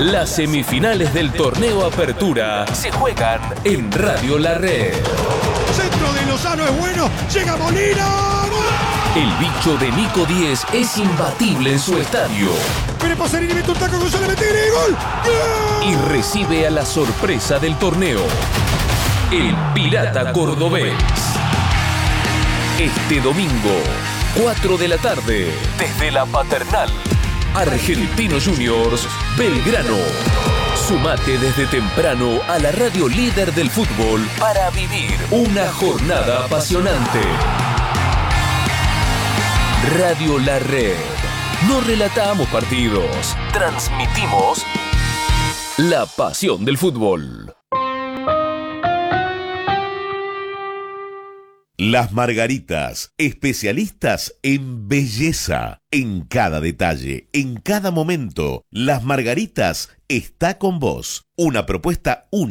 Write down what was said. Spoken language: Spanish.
Las semifinales del torneo Apertura se juegan en Radio La Red. Centro de Lozano es bueno, llega Molina. El bicho de Nico Díez es imbatible en su estadio. Pero Pasarini mete un taco, González mete gol. Y recibe a la sorpresa del torneo, el Pirata Cordobés. Este domingo, 4 de la tarde, desde la Paternal, Argentinos Juniors, Belgrano. Sumate desde temprano a la radio líder del fútbol para vivir una jornada apasionante. Radio La Red. No relatamos partidos, transmitimos la pasión del fútbol. Las Margaritas, especialistas en belleza, en cada detalle, en cada momento. Las Margaritas está con vos. Una propuesta única.